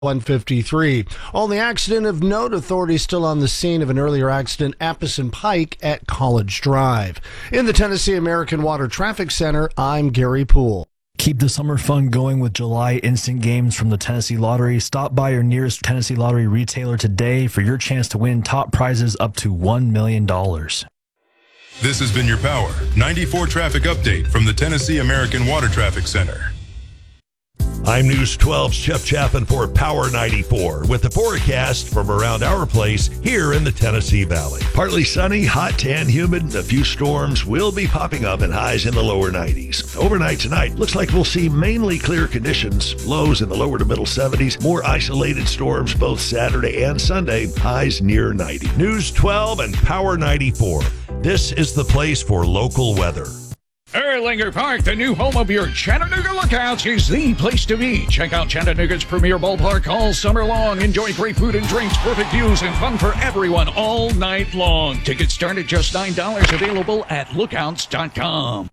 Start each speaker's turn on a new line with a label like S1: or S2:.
S1: 153. Only accident of note, authorities still on the scene of an earlier accident, Apison Pike at College Drive. In the Tennessee American Water Traffic Center, I'm Gary Poole.
S2: Keep the summer fun going with July instant games from the Tennessee Lottery. Stop by your nearest Tennessee Lottery retailer today for your chance to win top prizes up to $1 million.
S3: This has been your Power 94 traffic update from the Tennessee American Water Traffic Center.
S4: I'm News 12's Jeff Chapin for Power 94 with the forecast from around our place here in the Tennessee Valley. Partly sunny, hot to and humid. A few storms will be popping up and highs in the lower 90s. Overnight tonight, looks like we'll see mainly clear conditions. Lows in the lower to middle 70s. More isolated storms both Saturday and Sunday. Highs near 90. News 12 and Power 94. This is the place for local weather.
S5: Erlanger Park, the new home of your Chattanooga Lookouts, is the place to be. Check out Chattanooga's premier ballpark all summer long. Enjoy great food and drinks, perfect views, and fun for everyone all night long. Tickets start at just $9, available at lookouts.com.